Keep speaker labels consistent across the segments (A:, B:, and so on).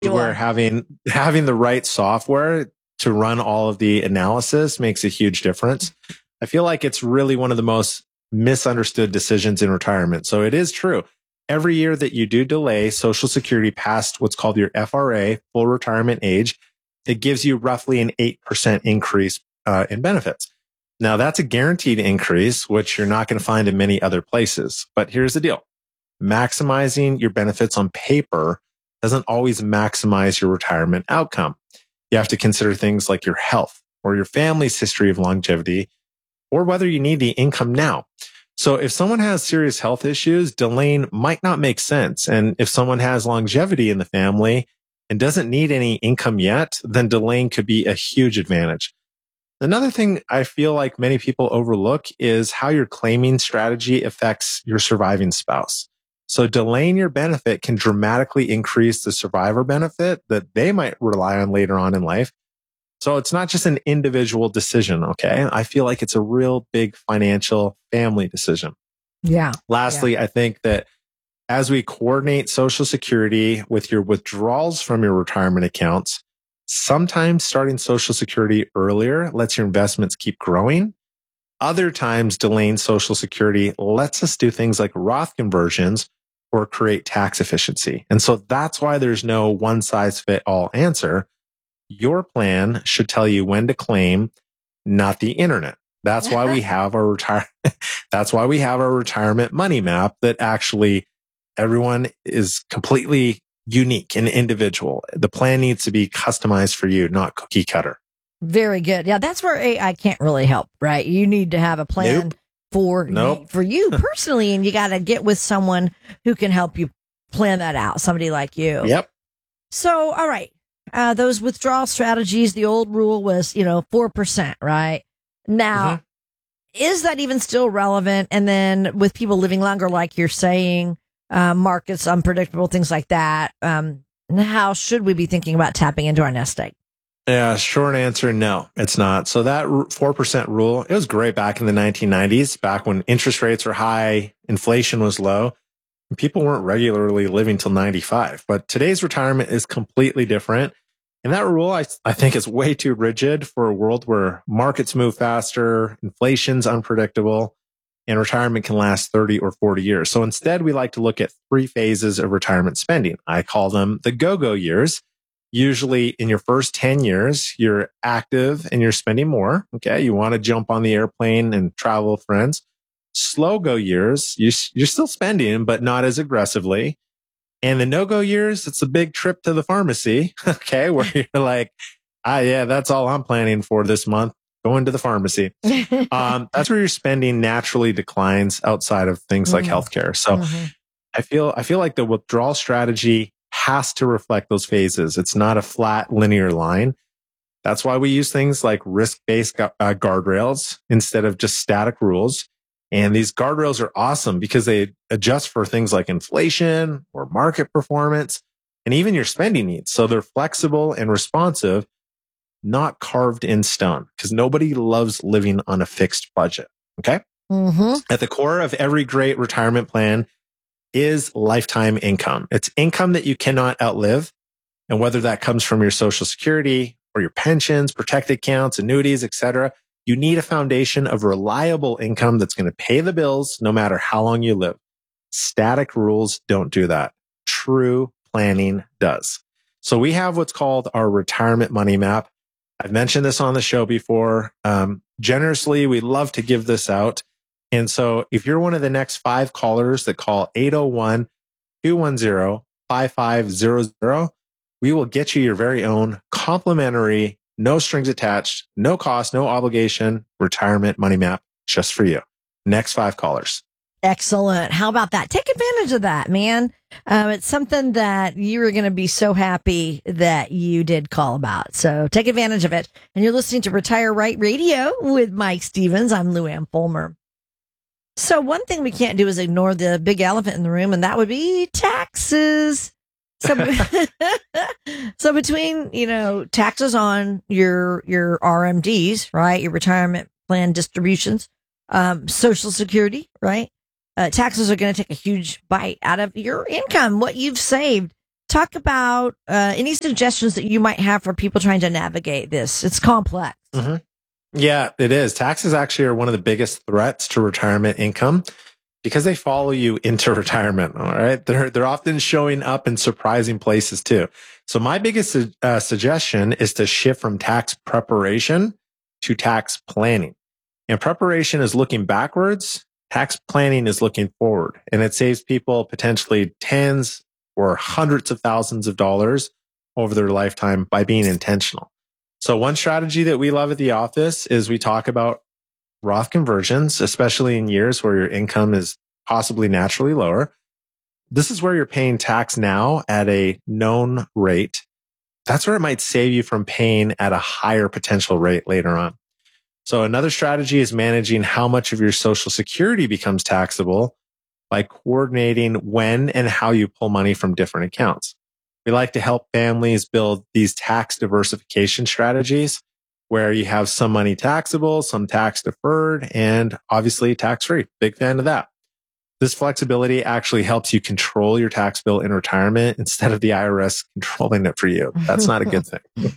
A: where having the right software to run all of the analysis makes a huge difference. I feel like it's really one of the most misunderstood decisions in retirement. So it is true. Every year that you do delay Social Security past what's called your FRA, full retirement age, it gives you roughly an 8% increase in benefits. Now, that's a guaranteed increase, which you're not going to find in many other places. But here's the deal. Maximizing your benefits on paper doesn't always maximize your retirement outcome. You have to consider things like your health or your family's history of longevity or whether you need the income now. So if someone has serious health issues, delaying might not make sense. And if someone has longevity in the family and doesn't need any income yet, then delaying could be a huge advantage. Another thing I feel like many people overlook is how your claiming strategy affects your surviving spouse. So delaying your benefit can dramatically increase the survivor benefit that they might rely on later on in life. So it's not just an individual decision, okay? I feel like it's a real big financial family decision.
B: Yeah.
A: Lastly, I think that as we coordinate Social Security with your withdrawals from your retirement accounts, sometimes starting Social Security earlier lets your investments keep growing. Other times, delaying Social Security lets us do things like Roth conversions or create tax efficiency. And so that's why there's no one size fit all answer. Your plan should tell you when to claim, not the internet. That's why we have our that's why we have our retirement money map that actually everyone is completely unique and individual. The plan needs to be customized for you, not cookie cutter.
B: Very good. Yeah, that's where AI can't really help, right? You need to have a plan for you personally, and you got to get with someone who can help you plan that out, somebody like you.
A: Yep.
B: So, all right. Those withdrawal strategies, the old rule was, 4%, right? Now, is that even still relevant? And then with people living longer, like you're saying, markets unpredictable, things like that, how should we be thinking about tapping into our nest egg?
A: Yeah, short answer, no, it's not. So that 4% rule, it was great back in the 1990s, back when interest rates were high, inflation was low, and people weren't regularly living till 95. But today's retirement is completely different. And that rule, I think, is way too rigid for a world where markets move faster, inflation's unpredictable, and retirement can last 30 or 40 years. So instead, we like to look at 3 phases of retirement spending. I call them the go-go years. Usually in your first 10 years, you're active and you're spending more. Okay. You want to jump on the airplane and travel with friends. Slow go years, you're still spending, but not as aggressively. And the no-go years, it's a big trip to the pharmacy. Okay. Where you're like, yeah, that's all I'm planning for this month. Going to the pharmacy. That's where your spending naturally declines outside of things like healthcare. So I feel like the withdrawal strategy has to reflect those phases. It's not a flat linear line. That's why we use things like risk-based guardrails instead of just static rules. And these guardrails are awesome because they adjust for things like inflation or market performance and even your spending needs. So they're flexible and responsive, not carved in stone, because nobody loves living on a fixed budget. Okay. At the core of every great retirement plan is lifetime income. It's income that you cannot outlive. And whether that comes from your Social Security or your pensions, protected accounts, annuities, etc., you need a foundation of reliable income that's going to pay the bills no matter how long you live. Static rules don't do that. True planning does. So we have what's called our retirement money map. I've mentioned this on the show before. Generously, we love to give this out. And so if you're one of the next 5 callers that call 801-210-5500, we will get you your very own complimentary, no strings attached, no cost, no obligation retirement money map just for you. Next 5 callers.
B: Excellent. How about that? Take advantage of that, man. It's something that you are going to be so happy that you did call about. So take advantage of it. And you're listening to Retire Right Radio with Mike Stevens. I'm Lou Ann Fulmer. So one thing we can't do is ignore the big elephant in the room, and that would be taxes. So, so between, taxes on your RMDs, right? Your retirement plan distributions, Social Security, right? Taxes are going to take a huge bite out of your income, what you've saved talk about any suggestions that you might have for people trying to navigate this. It's complex.
A: Mm-hmm. Yeah, it is. Taxes actually are one of the biggest threats to retirement income because they follow you into retirement. All right. They're often showing up in surprising places too. So my biggest suggestion is to shift from tax preparation to tax planning. And preparation is looking backwards. Tax planning is looking forward, and it saves people potentially tens or hundreds of thousands of dollars over their lifetime by being intentional. So one strategy that we love at the office is we talk about Roth conversions, especially in years where your income is possibly naturally lower. This is where you're paying tax now at a known rate. That's where it might save you from paying at a higher potential rate later on. So another strategy is managing how much of your Social Security becomes taxable by coordinating when and how you pull money from different accounts. We like to help families build these tax diversification strategies where you have some money taxable, some tax deferred, and obviously tax free. Big fan of that. This flexibility actually helps you control your tax bill in retirement instead of the IRS controlling it for you. That's not a good thing.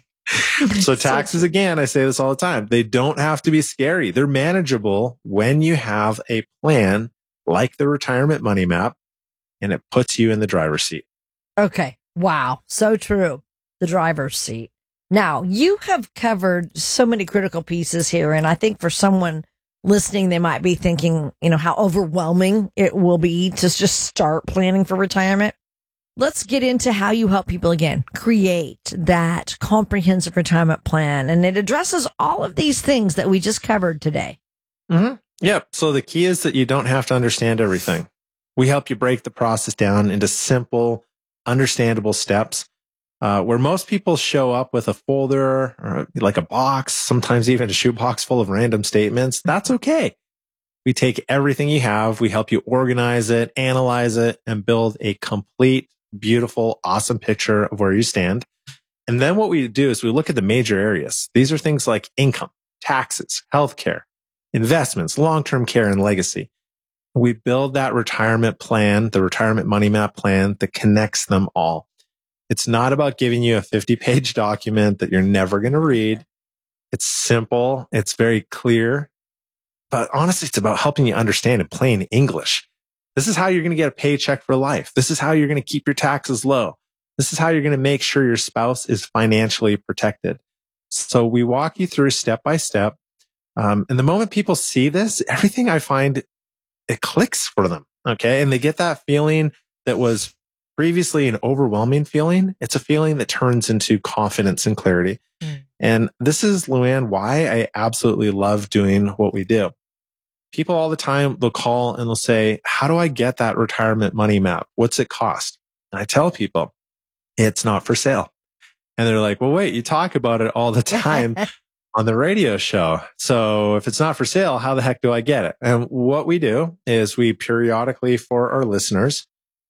A: So taxes, again, I say this all the time, they don't have to be scary. They're manageable when you have a plan like the retirement money map, and it puts you in the driver's seat.
B: Okay. Wow. So true. The driver's seat. Now, you have covered so many critical pieces here, and I think for someone listening, they might be thinking, how overwhelming it will be to just start planning for retirement. Let's get into how you help people, again, create that comprehensive retirement plan. And it addresses all of these things that we just covered today.
A: Mm-hmm. Yep. So the key is that you don't have to understand everything. We help you break the process down into simple, understandable steps, where most people show up with a folder or like a box, sometimes even a shoebox full of random statements. That's okay. We take everything you have, we help you organize it, analyze it, and build a complete, beautiful, awesome picture of where you stand. And then what we do is we look at the major areas. These are things like income, taxes, healthcare, investments, long-term care, and legacy. We build that retirement plan, the retirement money map plan that connects them all. It's not about giving you a 50-page document that you're never going to read. It's simple. It's very clear. But honestly, it's about helping you understand in plain English. This is how you're going to get a paycheck for life. This is how you're going to keep your taxes low. This is how you're going to make sure your spouse is financially protected. So we walk you through step by step. And the moment people see this, everything I find, it clicks for them. Okay. And they get that feeling that was previously an overwhelming feeling. It's a feeling that turns into confidence and clarity. And this is, Luann, why I absolutely love doing what we do. People all the time, they'll call and they'll say, how do I get that retirement money map? What's it cost? And I tell people, it's not for sale. And they're like, well, wait, you talk about it all the time on the radio show. So if it's not for sale, how the heck do I get it? And what we do is we periodically, for our listeners,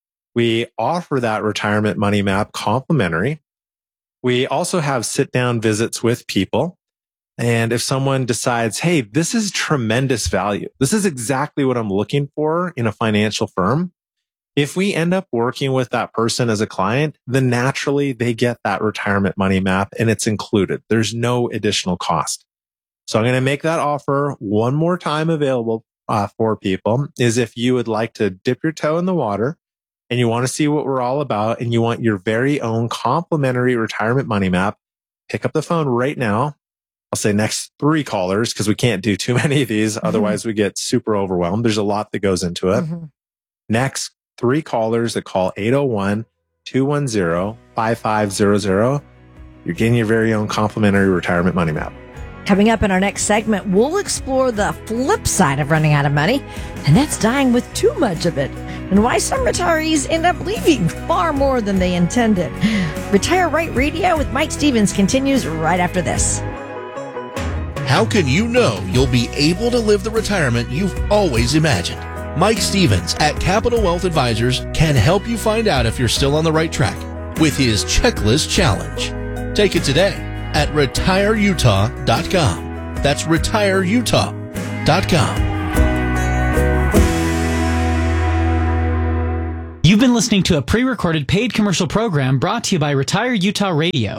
A: we offer that retirement money map complimentary. We also have sit down visits with people. And if someone decides, hey, this is tremendous value, this is exactly what I'm looking for in a financial firm. If we end up working with that person as a client, then naturally they get that retirement money map and it's included. There's no additional cost. So I'm going to make that offer one more time available for people is if you would like to dip your toe in the water and you want to see what we're all about and you want your very own complimentary retirement money map, pick up the phone right now. I'll say next 3 callers because we can't do too many of these. Otherwise we get super overwhelmed. There's a lot that goes into it. Next 3 callers that call 801-210-5500. You're getting your very own complimentary retirement money map.
B: Coming up in our next segment, we'll explore the flip side of running out of money, and that's dying with too much of it, and why some retirees end up leaving far more than they intended. Retire Right Radio with Mike Stevens continues right after this.
C: How can you know you'll be able to live the retirement you've always imagined? Mike Stevens at Capital Wealth Advisors can help you find out if you're still on the right track with his Checklist Challenge. Take it today at retireutah.com. That's retireutah.com.
D: You've been listening to a pre-recorded paid commercial program brought to you by Retire Utah Radio.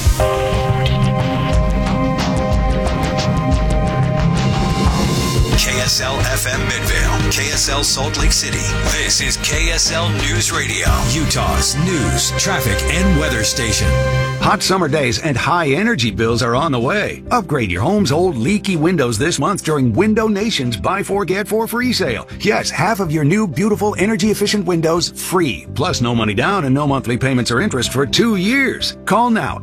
E: KSL FM Midvale, KSL Salt Lake City. This is KSL News Radio, Utah's news, traffic, and weather station.
F: Hot summer days and high energy bills are on the way. Upgrade your home's old leaky windows this month during Window Nation's Buy 4 Get 4 free sale. Yes, half of your new beautiful energy efficient windows free. Plus no money down and no monthly payments or interest for 2 years. Call now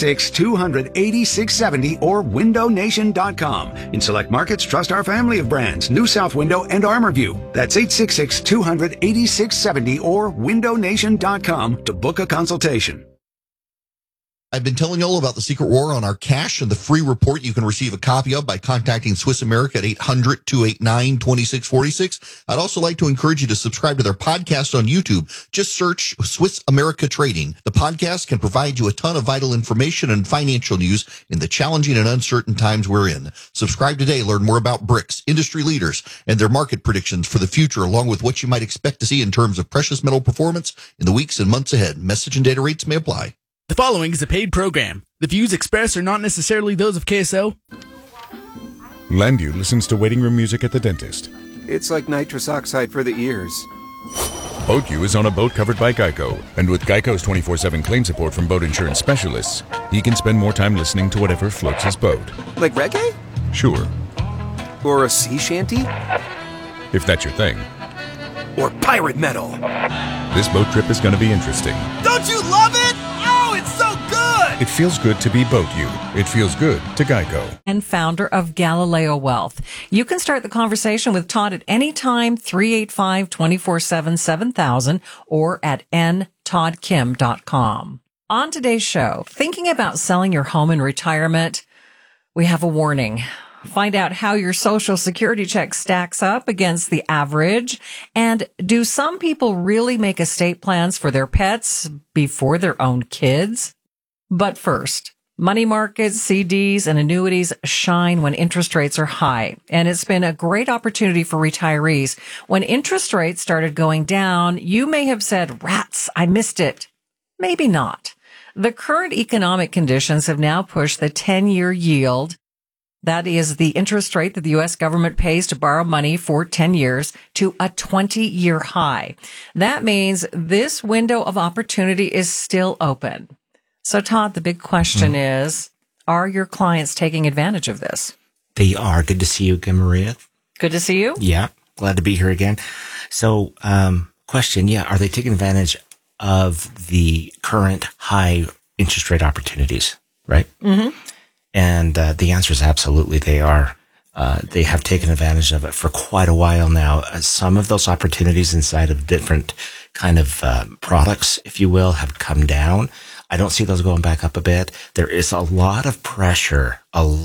F: 866-200-8670 or windownation.com. In select markets, trust our family of brands, New South Window and ArmorView. That's 866-200-8670 or windownation.com to book a consultation.
C: I've been telling you all about the secret war on our cash and the free report you can receive a copy of by contacting Swiss America at 800-289-2646. I'd also like to encourage you to subscribe to their podcast on YouTube. Just search Swiss America Trading. The podcast can provide you a ton of vital information and financial news in the challenging and uncertain times we're in. Subscribe today. Learn more about BRICS, industry leaders, and their market predictions for the future, along with what you might expect to see in terms of precious metal performance in the weeks and months ahead. Message and data rates may apply.
G: The following is a paid program. The views expressed are not necessarily those of KSO.
H: Landview listens to waiting room music at the dentist.
I: It's like nitrous oxide for the ears.
H: BoatU is on a boat covered by Geico, and with Geico's 24/7 claim support from boat insurance specialists, he can spend more time listening to whatever floats his boat.
I: Like reggae?
H: Sure.
I: Or a sea shanty?
H: If that's your thing.
I: Or pirate metal?
H: This boat trip is going to be interesting.
G: Don't you love it? Oh, it's so good!
H: It feels good to be BoatU. It feels good to Geico.
J: And founder of Galileo Wealth. You can start the conversation with Todd at any time, 385-24/7-7000 or at ntoddkim.com. On today's show, thinking about selling your home in retirement, we have a warning. Find out how your Social Security check stacks up against the average. And do some people really make estate plans for their pets before their own kids? But first, money markets, CDs, and annuities shine when interest rates are high. And it's been a great opportunity for retirees. When interest rates started going down, you may have said, "Rats, I missed it." Maybe not. The current economic conditions have now pushed the 10-year yield, that is the interest rate that the U.S. government pays to borrow money for 10 years, to a 20-year high. That means this window of opportunity is still open. So, Todd, the big question is, are your clients taking advantage of this?
K: They are. Good to see you again, Maria.
J: Good to see you.
K: Yeah. Glad to be here again. So, question. Yeah. Are they taking advantage of the current high interest rate opportunities? Right. Mm-hmm. And the answer is absolutely they are. They have taken advantage of it for quite a while now. Some of those opportunities inside of different kind of products, if you will, have come down. I don't see those going back up a bit. There is a lot of pressure on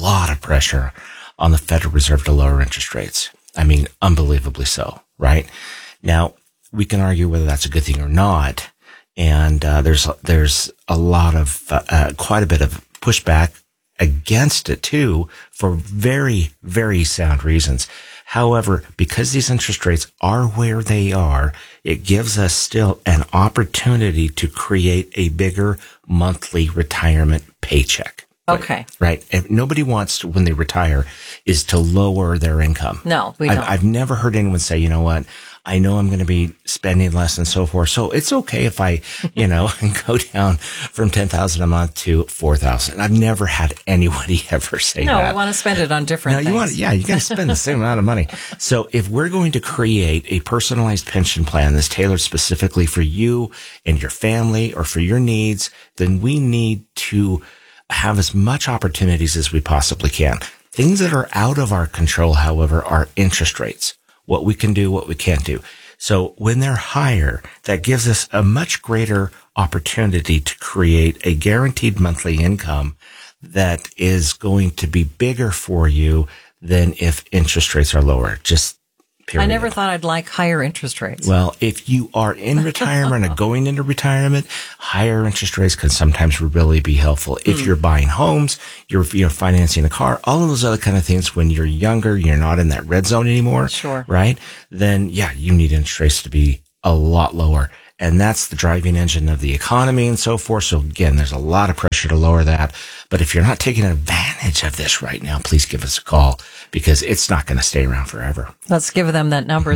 K: the Federal Reserve to lower interest rates. I mean, unbelievably so, right? Now, we can argue whether that's a good thing or not. And there's a lot of, quite a bit of pushback against it too, for very, very sound reasons. However, because these interest rates are where they are, it gives us still an opportunity to create a bigger monthly retirement paycheck.
J: Okay.
K: Right. And nobody wants to, when they retire, is to lower their income.
J: No, we don't.
K: I've never heard anyone say, you know what, I know I'm going to be spending less and so forth. So it's okay if I, go down from $10,000 a month to $4,000. I've never had anybody ever say that.
J: No, I want to spend it on different things.
K: You got to spend the same amount of money. So if we're going to create a personalized pension plan that's tailored specifically for you and your family or for your needs, then we need to have as much opportunities as we possibly can. Things that are out of our control, however, are interest rates. What we can do, what we can't do. So when they're higher, that gives us a much greater opportunity to create a guaranteed monthly income that is going to be bigger for you than if interest rates are lower. Just period.
J: I never thought I'd like higher interest rates.
K: Well, if you are in retirement or going into retirement, higher interest rates can sometimes really be helpful. If you're buying homes, you're financing a car, all of those other kind of things, when you're younger, you're not in that red zone anymore.
J: Sure.
K: Right? Then, yeah, you need interest rates to be a lot lower. And that's the driving engine of the economy and so forth. So again, there's a lot of pressure to lower that. But if you're not taking advantage of this right now, please give us a call because it's not going to stay around forever.
J: Let's give them that number,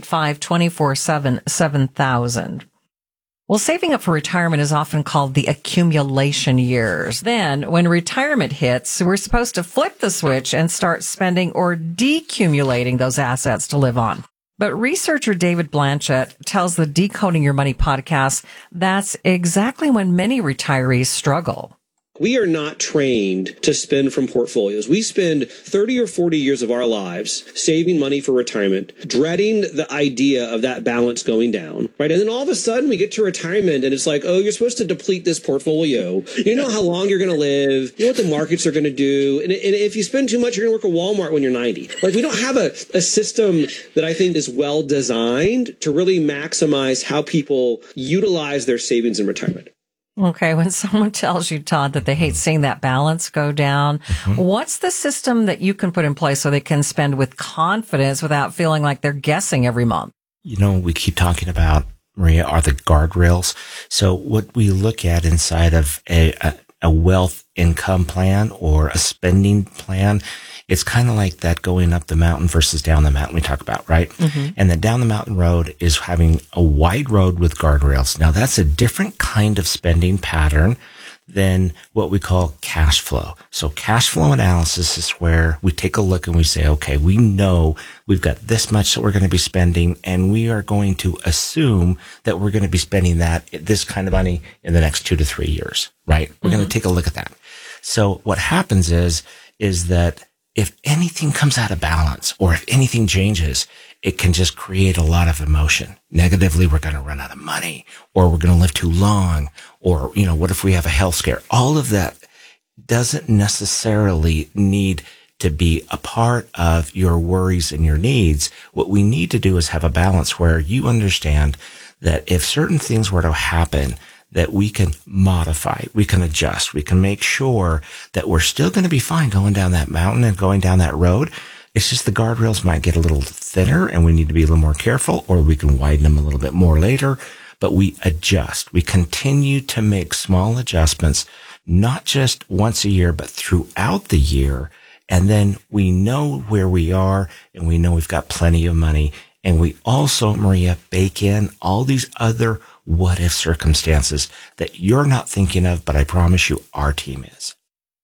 J: 385-247-7000. Well, saving up for retirement is often called the accumulation years. Then, when retirement hits, we're supposed to flip the switch and start spending or decumulating those assets to live on. But researcher David Blanchett tells the Decoding Your Money podcast that's exactly when many retirees struggle.
L: We are not trained to spend from portfolios. We spend 30 or 40 years of our lives saving money for retirement, dreading the idea of that balance going down, right? And then all of a sudden we get to retirement and it's like, oh, you're supposed to deplete this portfolio. You know how long you're going to live. You know what the markets are going to do. And if you spend too much, you're going to work at Walmart when you're 90. Like, we don't have a system that I think is well designed to really maximize how people utilize their savings in retirement.
J: Okay, when someone tells you, Todd, that they hate seeing that balance go down, what's the system that you can put in place so they can spend with confidence without feeling like they're guessing every month?
K: You know, we keep talking about, Maria, are the guardrails. So what we look at inside of a wealth income plan or a spending plan, it's kind of like that going up the mountain versus down the mountain we talk about, right? And the down the mountain road is having a wide road with guardrails. Now, that's a different kind of spending pattern than what we call cash flow. So cash flow analysis is where we take a look and we say, okay, we know we've got this much that we're going to be spending, and we are going to assume that we're going to be spending this kind of money in the next 2 to 3 years, right? We're going to take a look at that. So what happens is that if anything comes out of balance or if anything changes, it can just create a lot of emotion. Negatively, we're going to run out of money, or we're going to live too long, or, you know, what if we have a health scare? All of that doesn't necessarily need to be a part of your worries and your needs. What we need to do is have a balance where you understand that if certain things were to happen, that we can modify, we can adjust, we can make sure that we're still going to be fine going down that mountain and going down that road. It's just the guardrails might get a little thinner and we need to be a little more careful, or we can widen them a little bit more later, but we adjust. We continue to make small adjustments, not just once a year, but throughout the year. And then we know where we are and we know we've got plenty of money. And we also, Maria, bake in all these other what if circumstances that you're not thinking of, but I promise you our team is.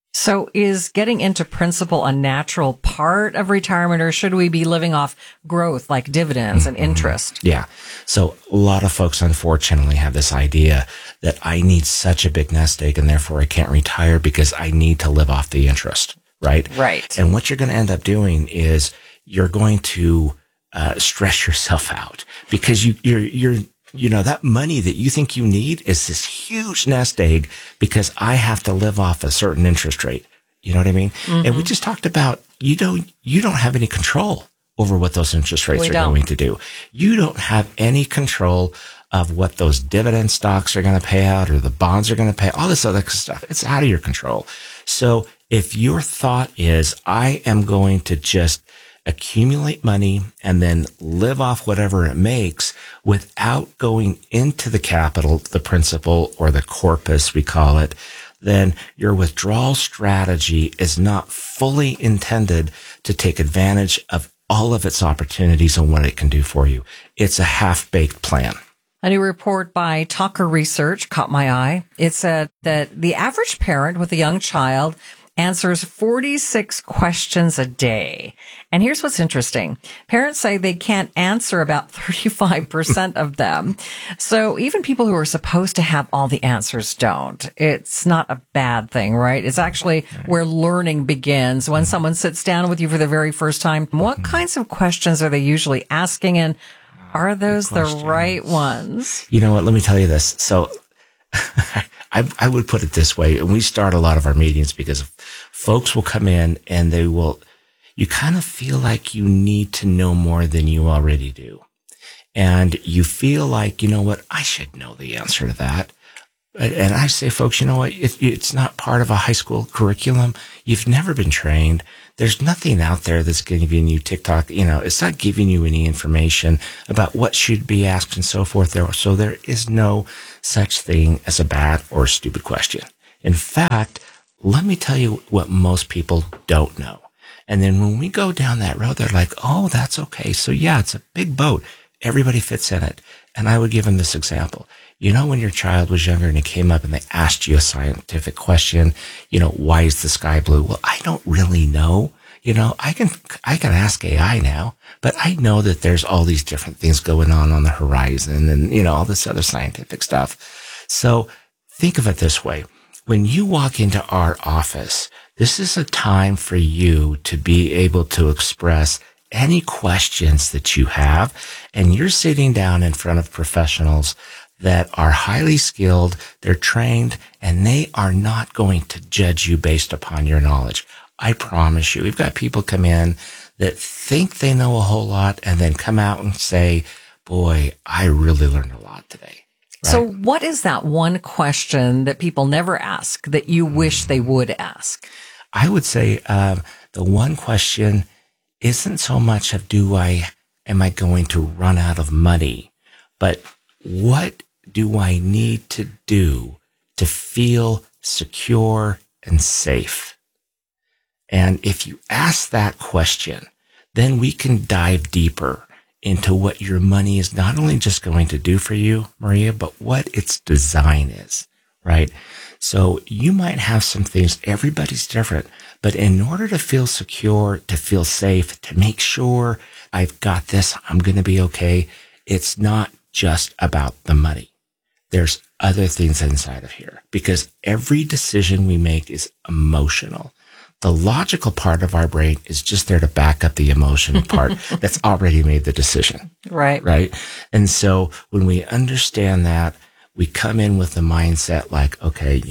J: So is getting into principal a natural part of retirement, or should we be living off growth like dividends and interest?
K: Yeah. So a lot of folks, unfortunately, have this idea that I need such a big nest egg and therefore I can't retire because I need to live off the interest, right?
J: Right.
K: And what you're going to end up doing is you're going to stress yourself out because you're that money that you think you need is this huge nest egg because I have to live off a certain interest rate. You know what I mean? And we just talked about, you don't have any control over what those interest rates are going to do. You don't have any control of what those dividend stocks are going to pay out or the bonds are going to pay, all this other stuff. It's out of your control. So if your thought is, I am going to just accumulate money and then live off whatever it makes without going into the capital, the principal, or the corpus, we call it, then your withdrawal strategy is not fully intended to take advantage of all of its opportunities and what it can do for you. It's a half-baked plan.
J: A new report by Talker Research caught my eye. It said that the average parent with a young child answers 46 questions a day. And here's what's interesting. Parents say they can't answer about 35% of them. So even people who are supposed to have all the answers don't. It's not a bad thing, right? It's actually where learning begins. When someone sits down with you for the very first time, what kinds of questions are they usually asking? And are those the right ones?
K: You know what? Let me tell you this. So I would put it this way, and we start a lot of our meetings because folks will come in and you kind of feel like you need to know more than you already do. And you feel like, you know what, I should know the answer to that. And I say, folks, you know what? It's not part of a high school curriculum. You've never been trained. There's nothing out there that's giving you TikTok. It's not giving you any information about what should be asked and so forth. So there is no such thing as a bad or stupid question. In fact, let me tell you what most people don't know. And then when we go down that road, they're like, oh, that's okay. So yeah, it's a big boat. Everybody fits in it. And I would give them this example. When your child was younger and it came up and they asked you a scientific question, why is the sky blue? Well, I don't really know. I can ask AI now, but I know that there's all these different things going on the horizon and, all this other scientific stuff. So think of it this way. When you walk into our office, this is a time for you to be able to express any questions that you have, and you're sitting down in front of professionals that are highly skilled, they're trained, and they are not going to judge you based upon your knowledge. I promise you. We've got people come in that think they know a whole lot and then come out and say, boy, I really learned a lot today. Right?
J: So what is that one question that people never ask that you wish they would ask?
K: I would say the one question isn't so much of am I going to run out of money, but what do I need to do to feel secure and safe? And if you ask that question, then we can dive deeper into what your money is not only just going to do for you, Maria, but what its design is, right? So you might have some things, everybody's different, but in order to feel secure, to feel safe, to make sure I've got this, I'm going to be okay, it's not just about the money. There's other things inside of here because every decision we make is emotional. The logical part of our brain is just there to back up the emotional part that's already made the decision.
J: Right.
K: Right. And so when we understand that, we come in with the mindset like, okay,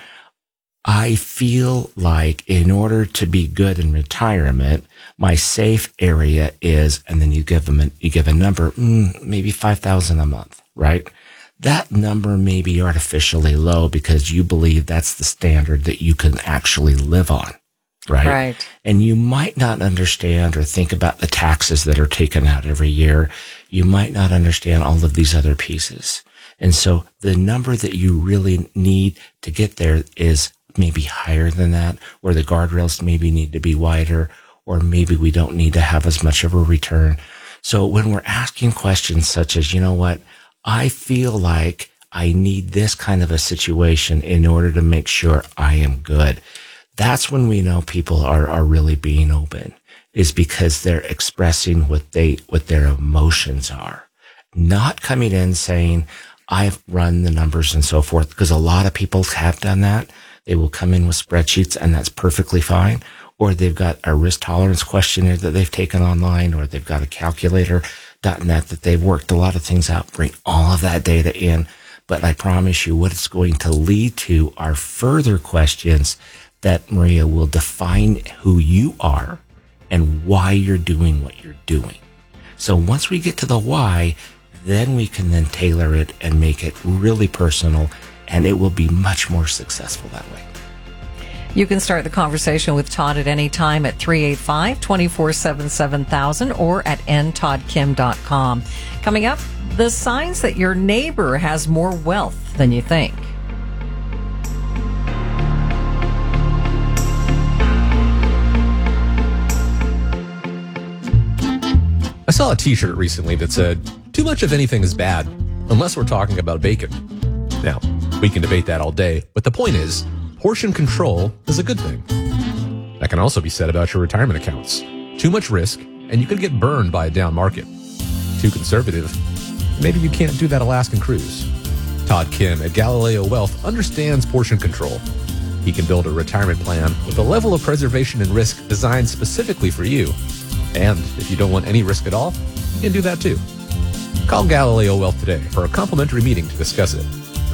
K: I feel like in order to be good in retirement, my safe area is, and then you give a number, maybe $5,000 a month, right? That number may be artificially low because you believe that's the standard that you can actually live on. Right. And you might not understand or think about the taxes that are taken out every year. You might not understand all of these other pieces. And so the number that you really need to get there is maybe higher than that, or the guardrails maybe need to be wider, or maybe we don't need to have as much of a return. So when we're asking questions such as, I feel like I need this kind of a situation in order to make sure I am good. That's when we know people are really being open, is because they're expressing what their emotions are, not coming in saying, I've run the numbers and so forth, because a lot of people have done that. They will come in with spreadsheets and that's perfectly fine. Or they've got a risk tolerance questionnaire that they've taken online, or they've got a calculator.net that they've worked a lot of things out, bring all of that data in. But I promise you what it's going to lead to are further questions that, Maria, will define who you are and why you're doing what you're doing. So once we get to the why, then we can then tailor it and make it really personal, and it will be much more successful that way.
J: You can start the conversation with Todd at any time at 385-247-7000 or at ntoddkim.com. Coming up, the signs that your neighbor has more wealth than you think.
M: I saw a t-shirt recently that said, too much of anything is bad, unless we're talking about bacon. Now, we can debate that all day, but the point is, portion control is a good thing. That can also be said about your retirement accounts. Too much risk, and you could get burned by a down market. Too conservative, maybe you can't do that Alaskan cruise. Todd Kim at Galileo Wealth understands portion control. He can build a retirement plan with a level of preservation and risk designed specifically for you. And if you don't want any risk at all, you can do that too. Call Galileo Wealth today for a complimentary meeting to discuss it.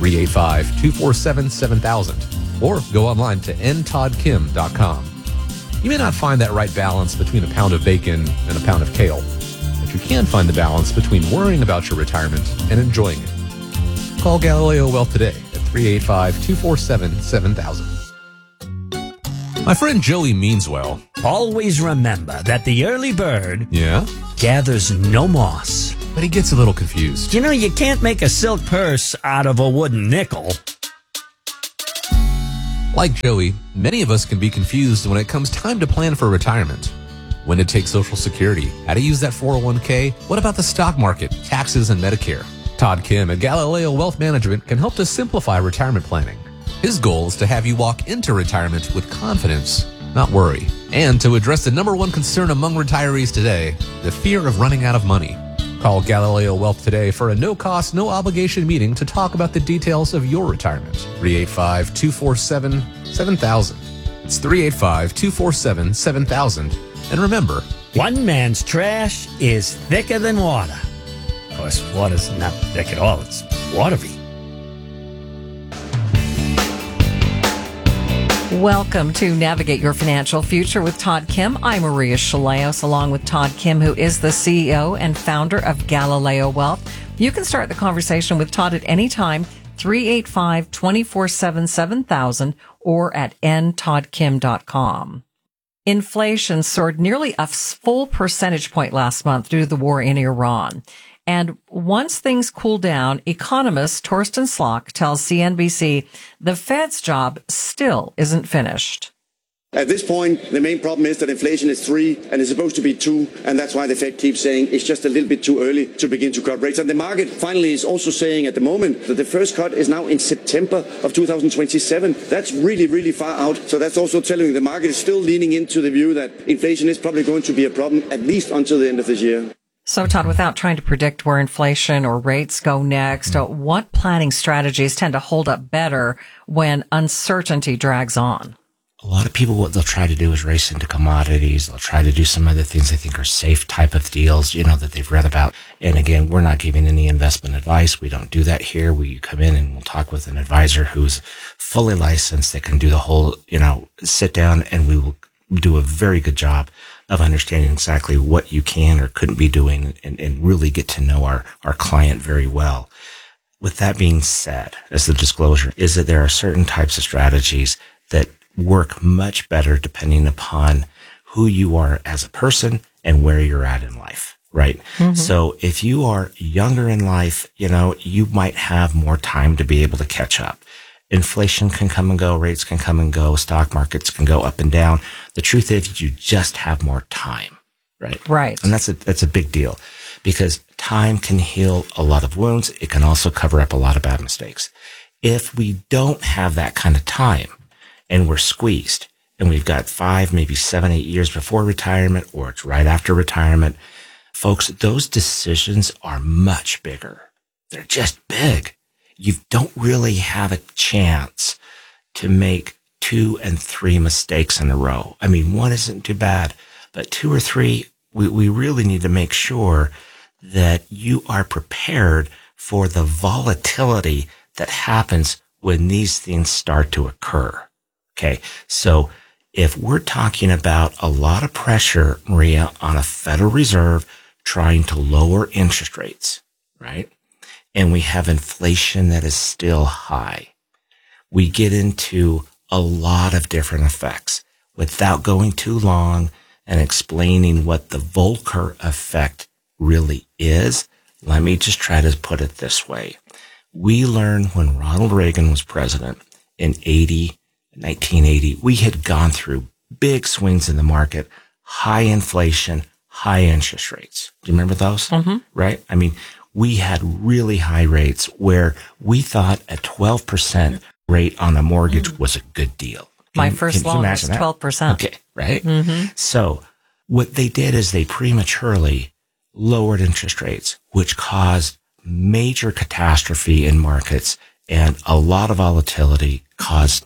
M: 385-247-7000 or go online to ntoddkim.com. You may not find that right balance between a pound of bacon and a pound of kale, but you can find the balance between worrying about your retirement and enjoying it. Call Galileo Wealth today at 385-247-7000. My friend Joey means well.
N: Always remember that the early bird gathers no moss.
M: But he gets a little confused.
N: You know, you can't make a silk purse out of a wooden nickel.
M: Like Joey, many of us can be confused when it comes time to plan for retirement. When to take Social Security, how to use that 401k, what about the stock market, taxes, and Medicare? Todd Kim at Galileo Wealth Management can help to simplify retirement planning. His goal is to have you walk into retirement with confidence, not worry, and to address the number one concern among retirees today, the fear of running out of money. Call Galileo Wealth today for a no-cost, no-obligation meeting to talk about the details of your retirement. 385-247-7000. It's 385-247-7000. And remember,
N: one man's trash is thicker than water. Of course, water's not thick at all. It's watery.
J: Welcome to Navigate Your Financial Future with Todd Kim. I'm Maria Shilaos, along with Todd Kim, who is the CEO and founder of Galileo Wealth. You can start the conversation with Todd at any time, 385-247-7000 or at ntoddkim.com. Inflation soared nearly a full percentage point last month due to the war in Iran. And once things cool down, economist Torsten Slok tells CNBC the Fed's job still isn't finished.
O: At this point, the main problem is that inflation is 3 and it's supposed to be 2. And that's why the Fed keeps saying it's just a little bit too early to begin to cut rates. And the market finally is also saying at the moment that the first cut is now in September of 2027. That's really, really far out. So that's also telling you the market is still leaning into the view that inflation is probably going to be a problem at least until the end of this year.
J: So, Todd, without trying to predict where inflation or rates go next, what planning strategies tend to hold up better when uncertainty drags on?
K: A lot of people, what they'll try to do is race into commodities. They'll try to do some other things they think are safe type of deals, that they've read about. And again, we're not giving any investment advice. We don't do that here. We come in and we'll talk with an advisor who's fully licensed that can do the whole, sit down, and we will do a very good job of understanding exactly what you can or couldn't be doing and really get to know our client very well. With that being said, as the disclosure is that there are certain types of strategies that work much better depending upon who you are as a person and where you're at in life, right? Mm-hmm. So if you are younger in life, you might have more time to be able to catch up. Inflation can come and go, rates can come and go, stock markets can go up and down. The truth is you just have more time, right?
J: Right.
K: And that's a big deal because time can heal a lot of wounds. It can also cover up a lot of bad mistakes. If we don't have that kind of time and we're squeezed and we've got 5, maybe 7, 8 years before retirement or it's right after retirement, folks, those decisions are much bigger. They're just big. You don't really have a chance to make 2 and 3 mistakes in a row. I mean, 1 isn't too bad, but 2 or 3, we really need to make sure that you are prepared for the volatility that happens when these things start to occur. Okay. So if we're talking about a lot of pressure, Maria, on a Federal Reserve trying to lower interest rates, right? And we have inflation that is still high, we get into a lot of different effects. Without going too long and explaining what the Volcker effect really is, let me just try to put it this way. We learned when Ronald Reagan was president in 1980, we had gone through big swings in the market, high inflation, high interest rates. Do you remember those? Mm-hmm. Right? I mean, we had really high rates where we thought a 12% rate on a mortgage was a good deal.
J: My first loan was 12%.
K: Okay, right? Mm-hmm. So what they did is they prematurely lowered interest rates, which caused major catastrophe in markets and a lot of volatility, caused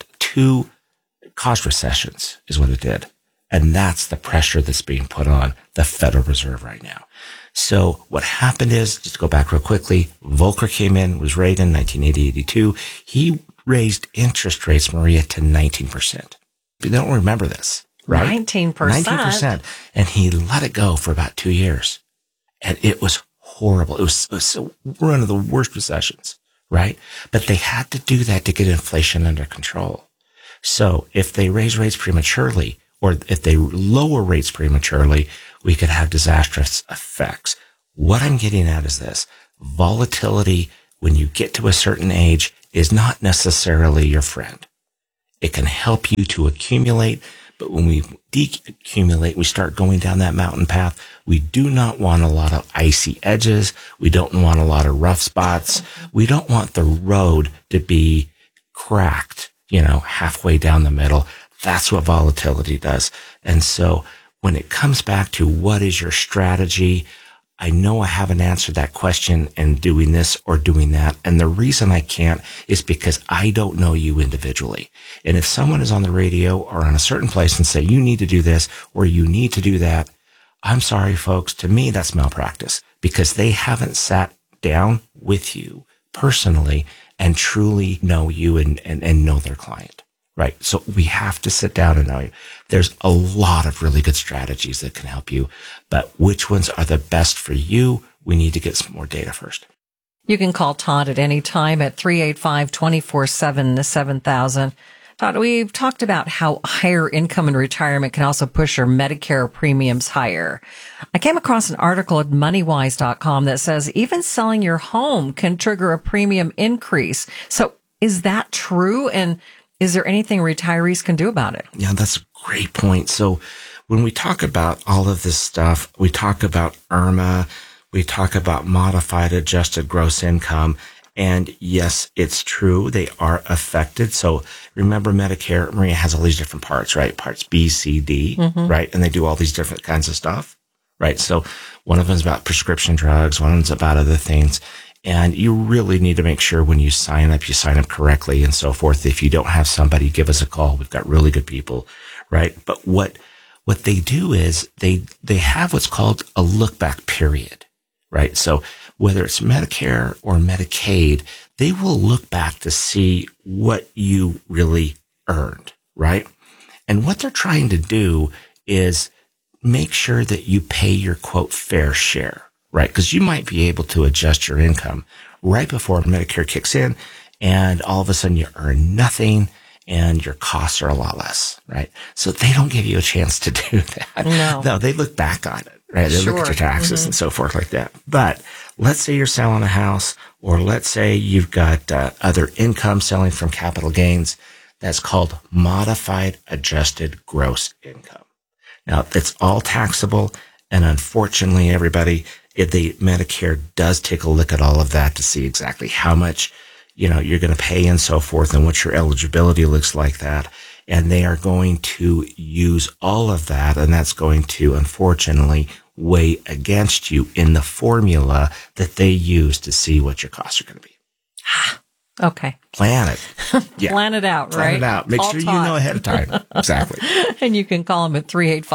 K: recessions is what it did. And that's the pressure that's being put on the Federal Reserve right now. So what happened is, just to go back real quickly, Volcker came in, was Reagan, 1980-82. He raised interest rates, Maria, to 19%. They don't remember this, right?
J: 19%.
K: 19%. And he let it go for about 2 years. And it was horrible. It was one of the worst recessions, right? But they had to do that to get inflation under control. So if they raise rates prematurely, or if they lower rates prematurely, we could have disastrous effects. What I'm getting at is this: volatility, when you get to a certain age, is not necessarily your friend. It can help you to accumulate, but when we decumulate, we start going down that mountain path. We do not want a lot of icy edges. We don't want a lot of rough spots. We don't want the road to be cracked, halfway down the middle. That's what volatility does. And so when it comes back to what is your strategy, I know I haven't answered that question in doing this or doing that. And the reason I can't is because I don't know you individually. And if someone is on the radio or on a certain place and say, you need to do this or you need to do that, I'm sorry, folks. To me, that's malpractice because they haven't sat down with you personally and truly know you and know their client. Right. So we have to sit down and know you. There's a lot of really good strategies that can help you, but which ones are the best for you? We need to get some more data first.
J: You can call Todd at any time at 385-247-7000. Todd, we've talked about how higher income in retirement can also push your Medicare premiums higher. I came across an article at moneywise.com that says even selling your home can trigger a premium increase. So is that true? And is there anything retirees can do about it?
K: Yeah, that's a great point. So when we talk about all of this stuff, we talk about IRMA, we talk about modified adjusted gross income. And yes, it's true. They are affected. So remember Medicare, Maria, has all these different parts, right? Parts B, C, D, right? And they do all these different kinds of stuff, right? So one of them is about prescription drugs. One of them's about other things. And you really need to make sure when you sign up correctly and so forth. If you don't have somebody, give us a call. We've got really good people, right? But what they do is they have what's called a look back period, right? So whether it's Medicare or Medicaid, they will look back to see what you really earned, right? And what they're trying to do is make sure that you pay your quote fair share. Right? Because you might be able to adjust your income right before Medicare kicks in and all of a sudden you earn nothing and your costs are a lot less, right? So they don't give you a chance to do that. No, they look back on it, right? They look at your taxes and so forth like that. But let's say you're selling a house or let's say you've got other income selling from capital gains. That's called modified adjusted gross income. Now, it's all taxable. And unfortunately, everybody, if the Medicare does take a look at all of that to see exactly how much, you're going to pay and so forth and what your eligibility looks like that. And they are going to use all of that. And that's going to, unfortunately, weigh against you in the formula that they use to see what your costs are going to be.
J: Okay.
K: Plan it.
J: Yeah. Plan it out, right?
K: Plan it out. Make sure you know ahead of time. Exactly.
J: And you can call them at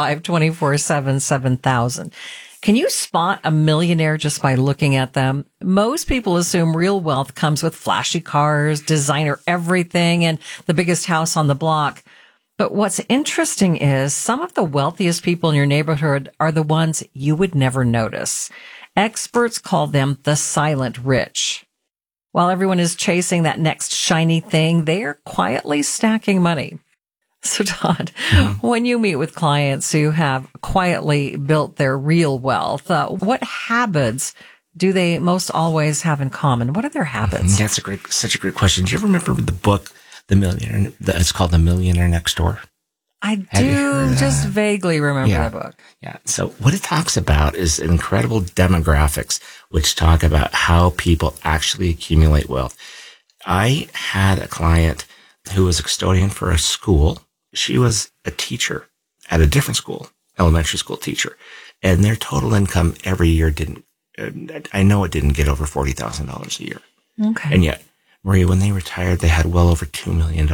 J: 385-247-7000. Can you spot a millionaire just by looking at them? Most people assume real wealth comes with flashy cars, designer everything, and the biggest house on the block. But what's interesting is some of the wealthiest people in your neighborhood are the ones you would never notice. Experts call them the silent rich. While everyone is chasing that next shiny thing, they are quietly stacking money. So Todd, when you meet with clients who have quietly built their real wealth, what habits do they most always have in common? What are their habits?
K: That's such a great question. Do you ever remember the book, The Millionaire? It's called The Millionaire Next Door.
J: I do just vaguely remember that book.
K: Yeah. So what it talks about is incredible demographics, which talk about how people actually accumulate wealth. I had a client who was a custodian for a school. She was a teacher at a different school, elementary school teacher, and their total income every year I know it didn't get over $40,000 a year.
J: Okay.
K: And yet, Maria, when they retired, they had well over $2 million.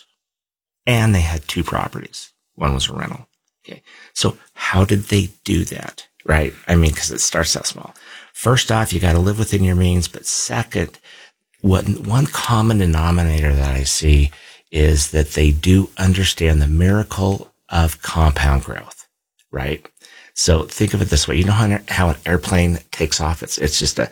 K: And they had 2 properties. One was a rental. Okay. So how did they do that? Right? I mean, because it starts out small. First off, you got to live within your means. But second, one common denominator that I see is that they do understand the miracle of compound growth. Right? So think of it this way. You know how an airplane takes off? It's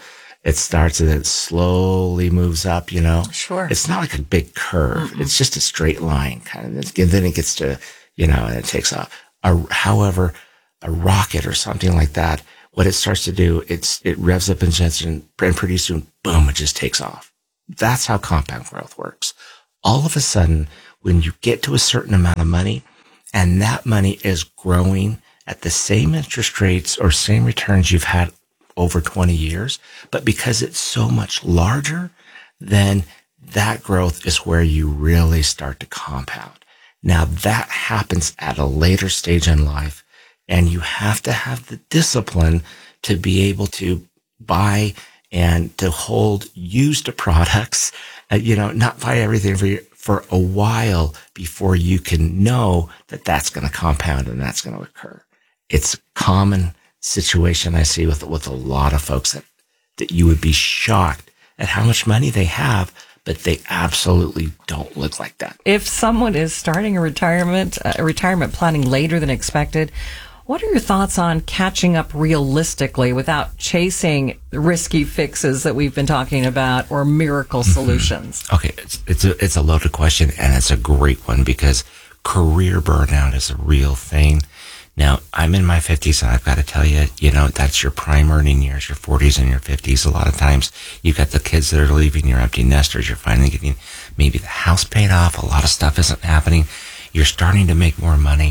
K: It starts and it slowly moves up, you know.
J: Sure.
K: It's not like a big curve. Mm-mm. It's just a straight line kind of. And then it gets to, you know, and it takes off. However, a rocket or something like that, what it starts to do, it revs up and pretty soon, boom, it just takes off. That's how compound growth works. All of a sudden, when you get to a certain amount of money and that money is growing at the same interest rates or same returns you've had over 20 years, but because it's so much larger, then that growth is where you really start to compound. Now that happens at a later stage in life, and you have to have the discipline to be able to buy and to hold used products, not buy everything for a while before you can know that that's going to compound and that's going to occur. It's a common situation I see with a lot of folks that you would be shocked at how much money they have, but they absolutely don't look like that.
J: If someone is starting a retirement planning later than expected, what are your thoughts on catching up realistically without chasing risky fixes that we've been talking about or miracle solutions?
K: Okay, it's a loaded question, and it's a great one because career burnout is a real thing. Now, I'm in my 50s, and I've got to tell you, that's your prime earning years, your 40s and your 50s. A lot of times, you've got the kids that are leaving, your empty nesters, you're finally getting maybe the house paid off, a lot of stuff isn't happening, you're starting to make more money.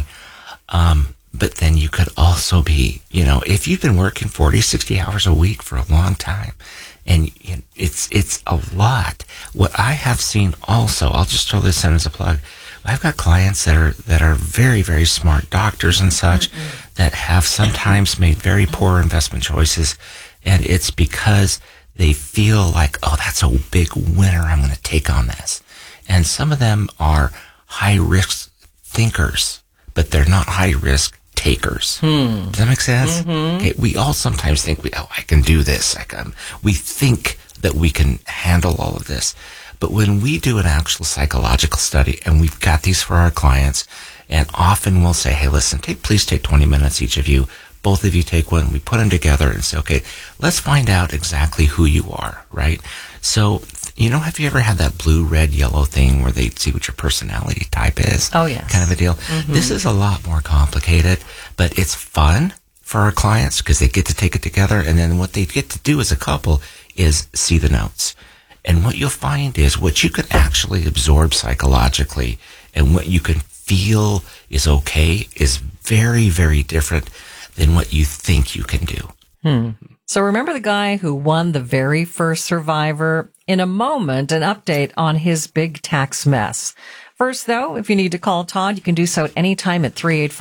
K: But then you could also be, if you've been working 40, 60 hours a week for a long time, and it's a lot. What I have seen also, I'll just throw this in as a plug, I've got clients that are very, very smart doctors and such that have sometimes made very poor investment choices. And it's because they feel like, oh, that's a big winner. I'm going to take on this. And some of them are high risk thinkers, but they're not high risk takers. Does that make sense? Okay, we all sometimes think, I can do this. We think that we can handle all of this. But when we do an actual psychological study, and we've got these for our clients, and often we'll say, hey, listen, please take 20 minutes, each of you. Both of you take one. We put them together and say, okay, let's find out exactly who you are, right? So, have you ever had that blue, red, yellow thing where they see what your personality type is?
J: Oh, yes.
K: Kind of a deal. Mm-hmm. This is a lot more complicated, but it's fun for our clients because they get to take it together. And then what they get to do as a couple is see the notes. And what you'll find is what you can actually absorb psychologically and what you can feel is okay is very, very different than what you think you can do.
J: So remember the guy who won the very first Survivor? In a moment, an update on his big tax mess. First, though, if you need to call Todd, you can do so at any time at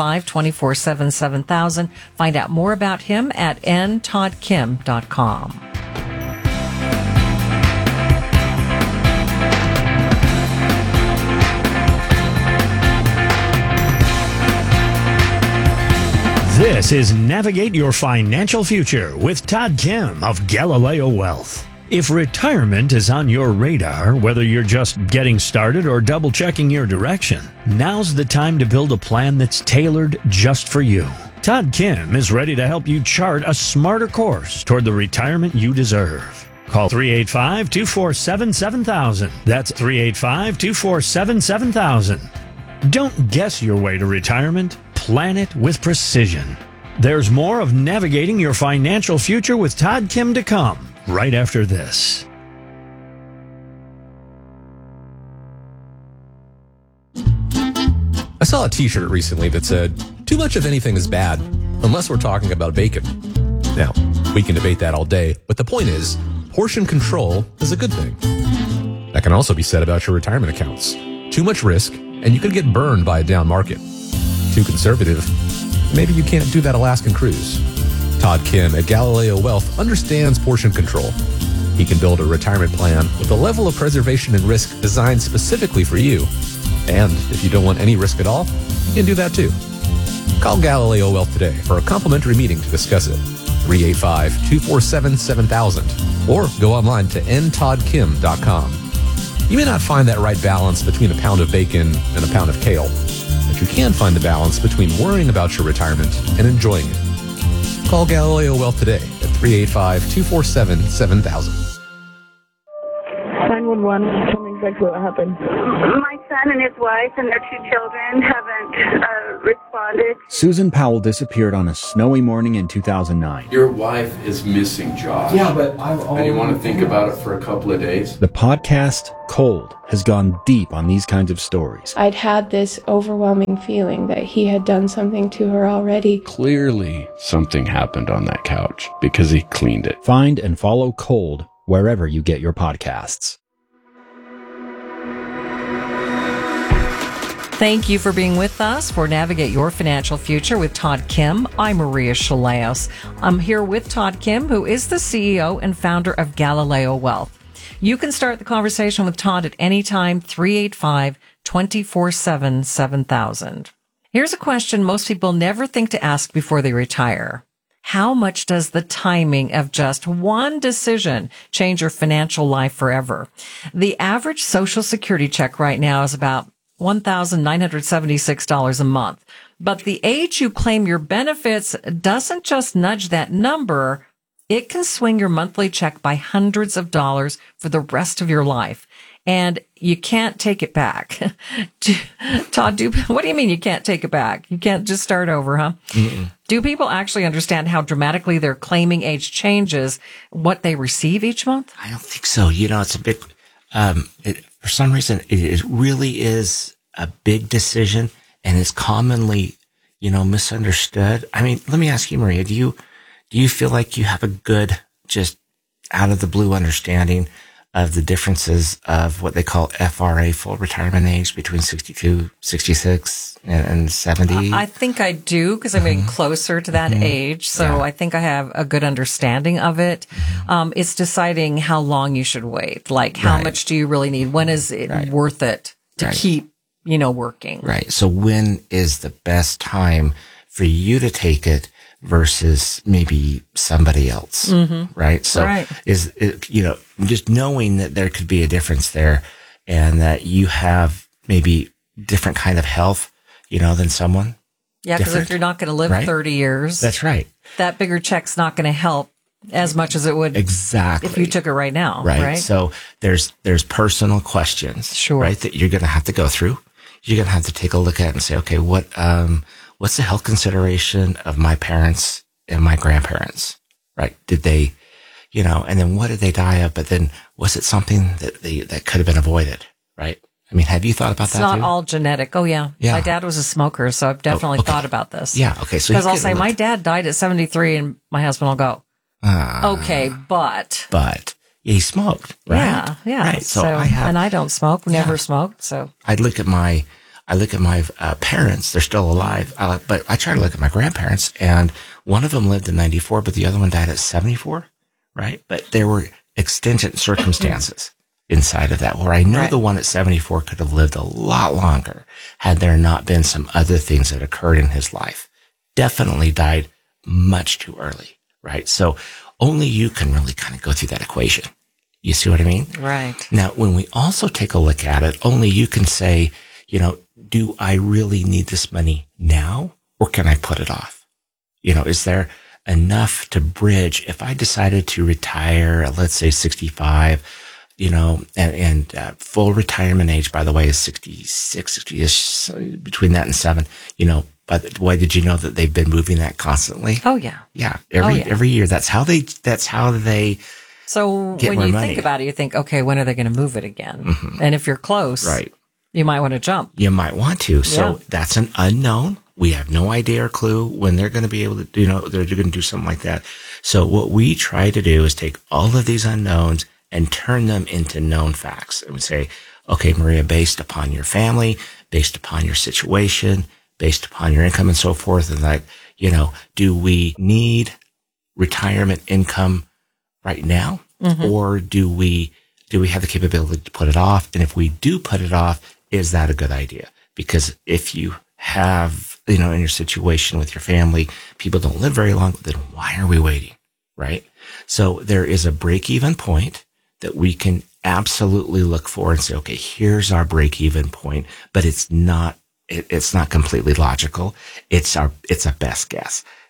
J: 385-247-7000. Find out more about him at ntoddkim.com.
P: This is Navigate Your Financial Future with Todd Kim of Galileo Wealth. If retirement is on your radar, whether you're just getting started or double-checking your direction, now's the time to build a plan that's tailored just for you. Todd Kim is ready to help you chart a smarter course toward the retirement you deserve. Call 385-247-7000. That's 385-247-7000. Don't guess your way to retirement. Plan it with precision. There's more of Navigating Your Financial Future with Todd Kim to come right after this.
M: I saw a t-shirt recently that said, too much of anything is bad, unless we're talking about bacon. Now, we can debate that all day, but the point is, portion control is a good thing. That can also be said about your retirement accounts. Too much risk, and you could get burned by a down market. Too conservative, maybe you can't do that Alaskan cruise. Todd Kim at Galileo Wealth understands portion control. He can build a retirement plan with a level of preservation and risk designed specifically for you. And if you don't want any risk at all, you can do that too. Call Galileo Wealth today for a complimentary meeting to discuss it. 385-247-7000 or go online to ntoddkim.com. You may not find that right balance between a pound of bacon and a pound of kale, but you can find the balance between worrying about your retirement and enjoying it. Call Galileo Wealth today at 385-247-7000.
Q: 911, tell me exactly what happened.
R: My son and his wife and their 2 children haven't responded.
S: Susan Powell disappeared on a snowy morning in 2009.
T: Your wife is missing, Josh.
S: Yeah, but
T: And you want to think about it for a couple of days?
S: The podcast, Cold, has gone deep on these kinds of stories.
U: I'd had this overwhelming feeling that he had done something to her already.
T: Clearly, something happened on that couch because he cleaned it.
S: Find and follow Cold wherever you get your podcasts.
J: Thank you for being with us for Navigate Your Financial Future with Todd Kim. I'm Maria Shilaos. I'm here with Todd Kim, who is the CEO and founder of Galileo Wealth. You can start the conversation with Todd at any time, 385-247-7000. Here's a question most people never think to ask before they retire. How much does the timing of just one decision change your financial life forever? The average Social Security check right now is about $1,976 a month. But the age you claim your benefits doesn't just nudge that number. It can swing your monthly check by hundreds of dollars for the rest of your life. And you can't take it back. Todd, what do you mean you can't take it back? You can't just start over, huh?
K: Mm-mm.
J: Do people actually understand how dramatically their claiming age changes what they receive each month?
K: I don't think so. It's a bit, for some reason, it really is a big decision and it's commonly, misunderstood. I mean, let me ask you, Maria, do you feel like you have a good, just out of the blue understanding of the differences of what they call FRA, full retirement age, between 62, 66, and 70?
J: I think I do because I'm getting closer to that age. So I think I have a good understanding of it. It's deciding how long you should wait. Like, how much do you really need? When is it worth it to keep, working?
K: Right. So when is the best time for you to take it versus maybe somebody else, right? So is it, just knowing that there could be a difference there and that you have maybe different kind of health, than someone.
J: Yeah, because if you're not going to live 30 years.
K: That's right.
J: That bigger check's not going to help as much as it would if you took it right now. Right.
K: So there's personal questions, right, that you're going to have to go through. You're going to have to take a look at and say, okay, what's the health consideration of my parents and my grandparents, right? Did they, and then what did they die of? But then was it something that could have been avoided, right? I mean, have you thought about that?
J: It's not all genetic. Oh, yeah. My dad was a smoker, so I've definitely thought about this.
K: Yeah. Okay. So
J: because I'll say my dad died at 73 and my husband will go, okay, but
K: he smoked, right?
J: Yeah.
K: Right. So
J: and I don't smoke, never smoked. So
K: I look at my parents, they're still alive, but I try to look at my grandparents, and one of them lived in 94, but the other one died at 74, right? But there were exigent circumstances inside of that where I know the one at 74 could have lived a lot longer had there not been some other things that occurred in his life. Definitely died much too early, right? So only you can really kind of go through that equation. You see what I mean?
J: Right.
K: Now, when we also take a look at it, only you can say, do I really need this money now or can I put it off? Is there enough to bridge if I decided to retire, let's say 65, and full retirement age, by the way, is 66, 60-ish, between that and 7, by the way, did you know that they've been moving that constantly?
J: Oh, yeah.
K: Yeah. Every year. That's how they
J: So
K: get
J: when
K: more
J: you
K: money.
J: think about it, you think, okay, when are they going to move it again? And if you're close, you might want to jump.
K: You might want to. So that's an unknown. We have no idea or clue when they're going to be able to, they're going to do something like that. So what we try to do is take all of these unknowns and turn them into known facts. And we say, okay, Maria, based upon your family, based upon your situation, based upon your income and so forth, and do we need retirement income right now? Or do we have the capability to put it off? And if we do put it off, is that a good idea? Because if you have, in your situation with your family, people don't live very long, then why are we waiting? Right? So there is a break-even point that we can absolutely look for and say, okay, here's our break-even point, but it's not completely logical. It's a best guess.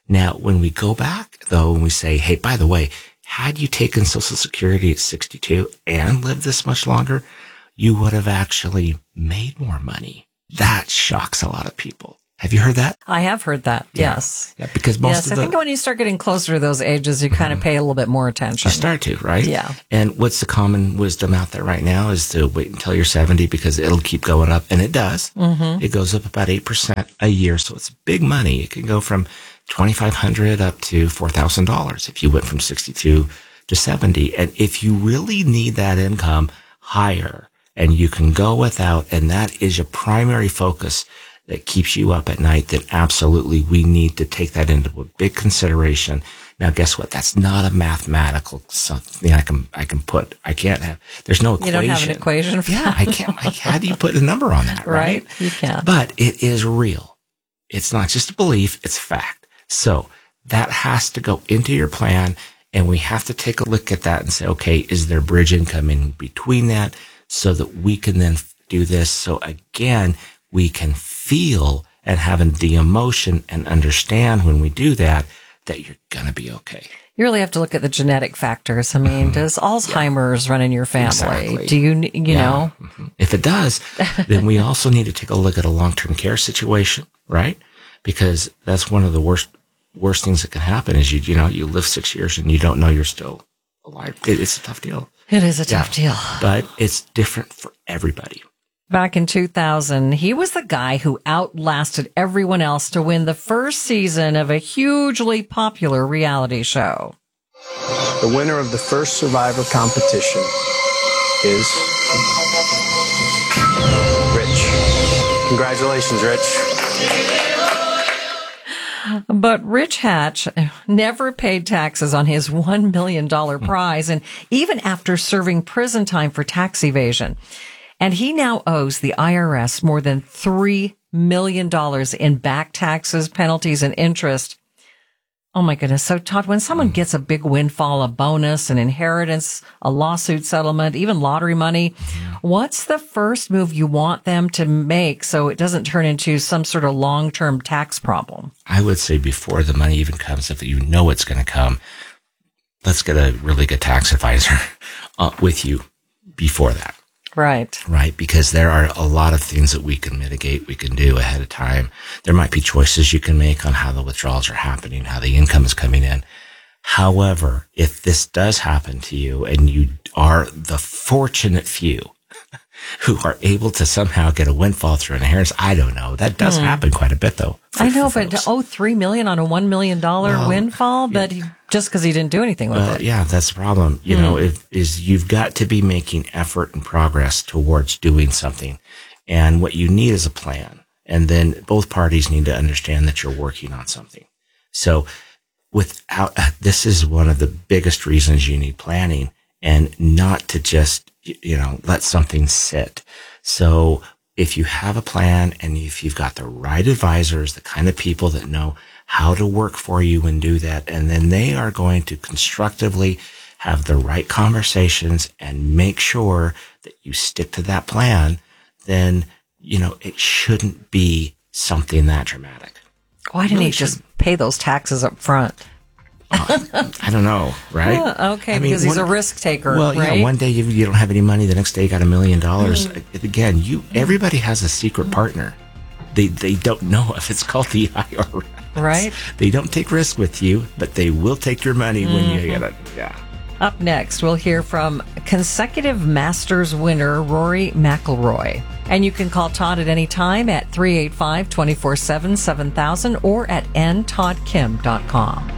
K: Now, when we go back, though, and we say, hey, by the way, had you taken Social Security at 62 and lived this much longer, you would have actually made more money. That shocks a lot of people. Have you heard that?
J: I have heard that.
K: Yeah.
J: Yes.
K: Yeah, because most
J: I think when you start getting closer to those ages, you kind of pay a little bit more attention.
K: You start to, right?
J: Yeah.
K: And what's the common wisdom out there right now is to wait until you're 70 because it'll keep going up. And it does.
J: Mm-hmm.
K: It goes up about 8% a year. So it's big money. It can go from $2,500 up to $4,000 if you went from 62 to 70. And if you really need that income higher and you can go without, and that is your primary focus that keeps you up at night, then absolutely we need to take that into a big consideration. Now, guess what? That's not a mathematical something I can put. I can't have, there's no equation.
J: You don't have an equation for
K: that? I can't. How do you put a number on that, right?
J: You can't.
K: But it is real. It's not just a belief, it's fact. So that has to go into your plan, and we have to take a look at that and say, okay, is there bridge income in between that so that we can then do this? So again, we can feel and have the emotion and understand when we do that you're going to be okay.
J: You really have to look at the genetic factors. I mean, does Alzheimer's run in your family?
K: Exactly.
J: Do you know?
K: Mm-hmm. If it does, then we also need to take a look at a long-term care situation, right? Because that's one of the worst things that can happen is you live 6 years and you don't know you're still alive. It's a tough deal.
J: It is a tough deal.
K: But it's different for everybody.
J: Back in 2000, he was the guy who outlasted everyone else to win the first season of a hugely popular reality show.
A: The winner of the first Survivor competition is Rich. Congratulations, Rich.
J: But Rich Hatch never paid taxes on his $1 million prize, and even after serving prison time for tax evasion. And he now owes the IRS more than $3 million in back taxes, penalties, and interest. Oh, my goodness. So, Todd, when someone gets a big windfall, a bonus, an inheritance, a lawsuit settlement, even lottery money, what's the first move you want them to make so it doesn't turn into some sort of long-term tax problem?
K: I would say before the money even comes, if you know it's going to come, let's get a really good tax advisor with you before that.
J: Right.
K: Right. Because there are a lot of things that we can mitigate, we can do ahead of time. There might be choices you can make on how the withdrawals are happening, how the income is coming in. However, if this does happen to you and you are the fortunate few who are able to somehow get a windfall through an inheritance, I don't know. That does happen quite a bit, though.
J: I know, but to owe $3 million on a $1 million windfall, but just because he didn't do anything with it.
K: Yeah, that's the problem. You know, you've got to be making effort and progress towards doing something. And what you need is a plan. And then both parties need to understand that you're working on something. So this is one of the biggest reasons you need planning, and not to just, let something sit. So if you have a plan and if you've got the right advisors, the kind of people that know how to work for you and do that, and then they are going to constructively have the right conversations and make sure that you stick to that plan, then, it shouldn't be something that dramatic.
J: Why didn't he just pay those taxes up front?
K: I don't know, right?
J: Okay, because he's a risk taker.
K: Well,
J: right?
K: One day you don't have any money, the next day you got $1 million. Again, everybody has a secret partner. They don't know if it's called the IRS.
J: Right.
K: They don't take risk with you, but they will take your money when you get it. Yeah.
J: Up next, we'll hear from consecutive Masters winner Rory McIlroy. And you can call Todd at any time at 385-24-7, 7000 or at ntoddkim.com.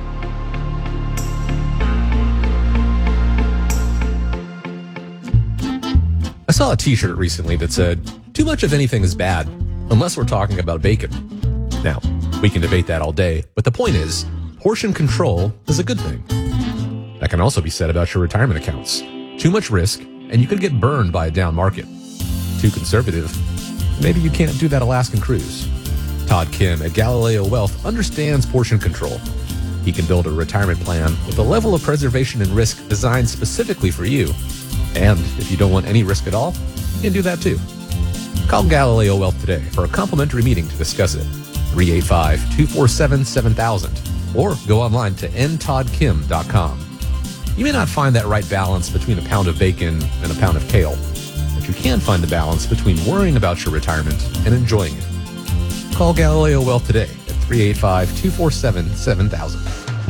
M: I saw a t-shirt recently that said, too much of anything is bad, unless we're talking about bacon. Now, we can debate that all day, but the point is, portion control is a good thing. That can also be said about your retirement accounts. Too much risk, and you could get burned by a down market. Too conservative, maybe you can't do that Alaskan cruise. Todd Kim at Galileo Wealth understands portion control. He can build a retirement plan with a level of preservation and risk designed specifically for you. And if you don't want any risk at all, you can do that too. Call Galileo Wealth today for a complimentary meeting to discuss it. 385-247-7000. or go online to ntoddkim.com. You may not find that right balance between a pound of bacon and a pound of kale, but you can find the balance between worrying about your retirement and enjoying it. Call Galileo Wealth today at 385-247-7000.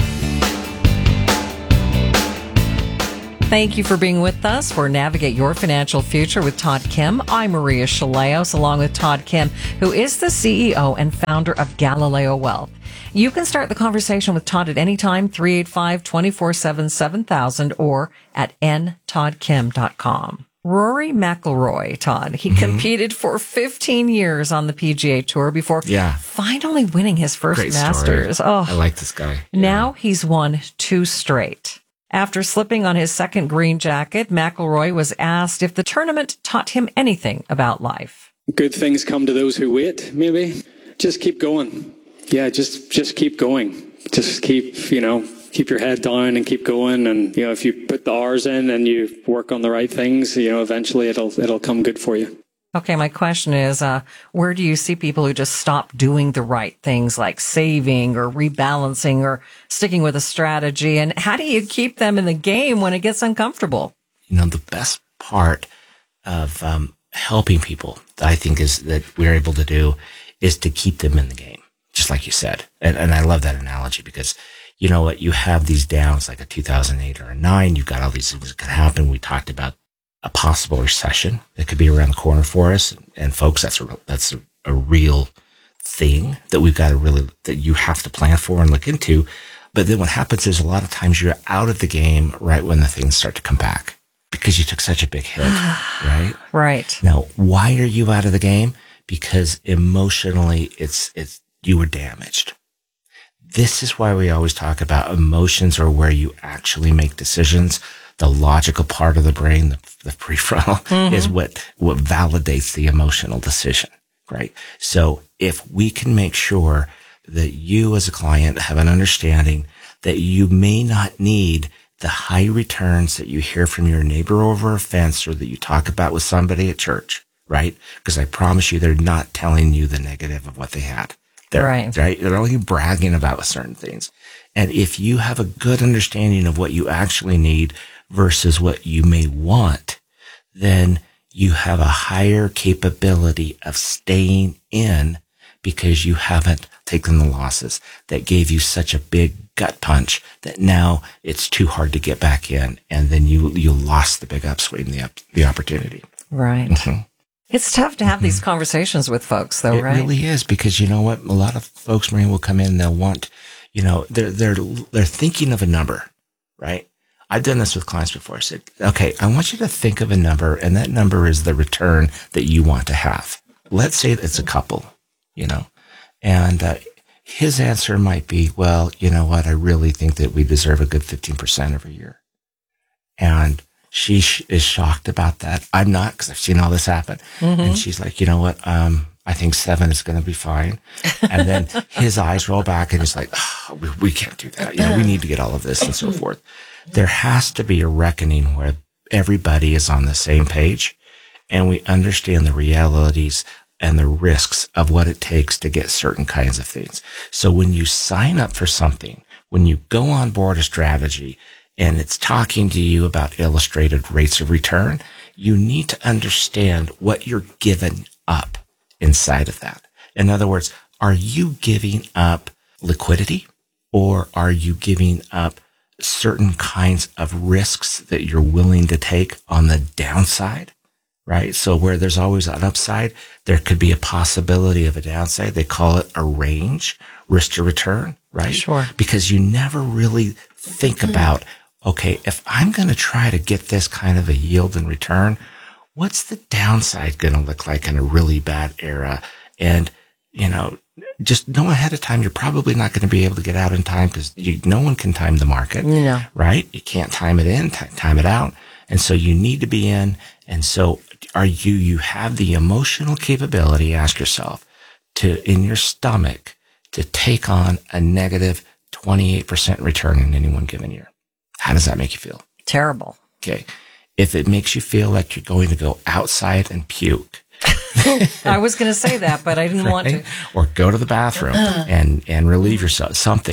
J: Thank you for being with us for Navigate Your Financial Future with Todd Kim. I'm Maria Shilaos, along with Todd Kim, who is the CEO and founder of Galileo Wealth. You can start the conversation with Todd at any time, 385-247-7000 or at ntoddkim.com. Rory McIlroy, Todd, he competed for 15 years on the PGA Tour before finally winning his first
K: Great
J: Masters.
K: Story.
J: Oh,
K: I like this guy.
J: Now he's won 2 straight. After slipping on his second green jacket, McIlroy was asked if the tournament taught him anything about life.
B: Good things come to those who wait, maybe. Just keep going. Yeah, just keep going. Just keep your head down and keep going. And, if you put the hours in and you work on the right things, eventually it'll come good for you.
J: Okay, my question is, where do you see people who just stop doing the right things like saving or rebalancing or sticking with a strategy? And how do you keep them in the game when it gets uncomfortable?
K: The best part of helping people that I think is that we're able to do is to keep them in the game, just like you said. And I love that analogy because you know what? You have these downs like a 2008 or a 9. You've got all these things that can happen. We talked about a possible recession that could be around the corner for us. And folks, that's a real thing that we've got to that you have to plan for and look into. But then what happens is a lot of times you're out of the game right when the things start to come back because you took such a big hit, right?
J: Right.
K: Now, why are you out of the game? Because emotionally you were damaged. This is why we always talk about emotions are where you actually make decisions. The logical part of the brain, the prefrontal, is what validates the emotional decision, right? So if we can make sure that you as a client have an understanding that you may not need the high returns that you hear from your neighbor over a fence or that you talk about with somebody at church, right? Because I promise you, they're not telling you the negative of what they had. Right. They're only bragging about certain things. And if you have a good understanding of what you actually need versus what you may want, then you have a higher capability of staying in because you haven't taken the losses that gave you such a big gut punch that now it's too hard to get back in. And then you lost the big upswing, the opportunity.
J: Right. Mm-hmm. It's tough to have these conversations with folks though, right?
K: It really is because you know what? A lot of folks, Maria, will come in and they'll want, they're thinking of a number, right? I've done this with clients before. I said, okay, I want you to think of a number, and that number is the return that you want to have. Let's say it's a couple, and his answer might be, well, you know what? I really think that we deserve a good 15% every year. And she is shocked about that. I'm not, because I've seen all this happen. Mm-hmm. And she's like, you know what? I think 7 is going to be fine. And then his eyes roll back and he's like, oh, we can't do that. We need to get all of this and so forth. There has to be a reckoning where everybody is on the same page and we understand the realities and the risks of what it takes to get certain kinds of things. So when you sign up for something, when you go on board a strategy and it's talking to you about illustrated rates of return, you need to understand what you're giving up inside of that. In other words, are you giving up liquidity or are you giving up certain kinds of risks that you're willing to take on the downside, right? So where there's always an upside, there could be a possibility of a downside. They call it a range, risk to return, right?
J: Sure.
K: Because you never really think about, okay, if I'm going to try to get this kind of a yield and return, what's the downside going to look like in a really bad era? And, just know ahead of time, you're probably not going to be able to get out in time because no one can time the market, right? You can't time it in, time it out. And so you need to be in. And so you have the emotional capability, ask yourself, in your stomach, to take on a negative 28% return in any one given year. How does that make you feel?
J: Terrible.
K: Okay. If it makes you feel like you're going to go outside and puke,
J: I was going to say that, but I didn't want to.
K: Or go to the bathroom and relieve yourself, something,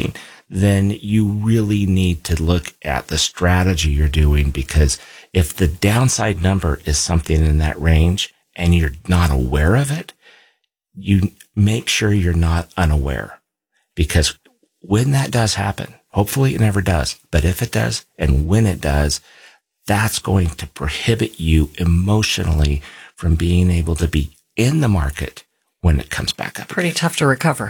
K: then you really need to look at the strategy you're doing, because if the downside number is something in that range and you're not aware of it, you make sure you're not unaware, because when that does happen, hopefully it never does, but if it does, and when it does, that's going to prohibit you emotionally from being able to be in the market when it comes back up.
J: Pretty tough to recover.